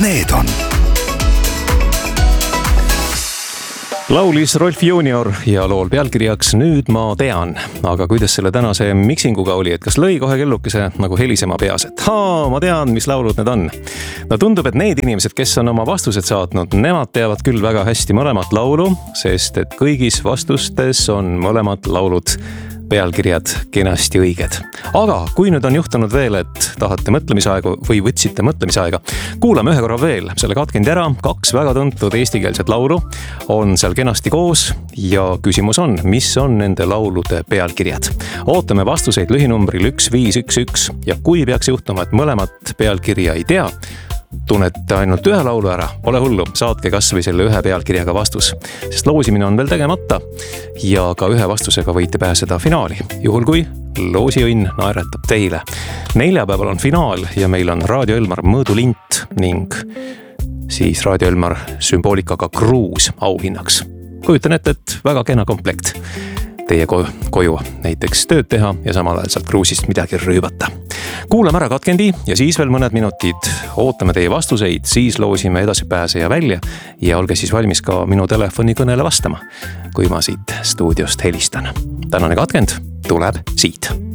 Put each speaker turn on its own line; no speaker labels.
Need on
laulis Rolf Junior ja lool pealkirjaks Nüüd ma tean. Aga kuidas selle tänase miksinguga oli, et kas lõi kohe kellukese nagu helisema peas, et ma tean, mis laulud need on. No tundub, et need inimesed, kes on oma vastused saatnud, nemad teavad küll väga hästi mõlemat laulu, sest et kõigis vastustes on mõlemad laulud pealkirjad kenasti õiged. Aga kui nüüd on juhtunud veel, et tahate mõtlemisaega või võtsite mõtlemisaega, kuulame ühe korra veel selle katkendi ära. 2 väga tuntud eestikeelset laulu on seal kenasti koos ja küsimus on, mis on nende laulude pealkirjad. Ootame vastuseid lühinumbril 1511 ja kui peaks juhtuma, et mõlemat pealkirja ei tea, tunnete ainult ühe laulu ära, pole hullu, saatke kas või selle ühe pealkirjaga vastus, sest loosimine on veel tegemata ja ka ühe vastusega võite pääseda finaali, juhul kui loosiõnn naeratab teile. Neljapäeval on finaal ja meil on Raadio Elmar mõõdulint ning siis Raadio Elmar sümboolikaga kruus auhinnaks. Kujutan ette, et väga kena komplekt teie koju näiteks tööd teha ja samal ajal sealt kruusist midagi rüübata. Kuulame ära katkendi ja siis veel mõned minutid ootame teie vastuseid, siis loosime edasipääseja välja ja olge siis valmis ka minu telefonikõnele vastama, kui ma siit stuudiost helistan. Tänane katkend tuleb siit.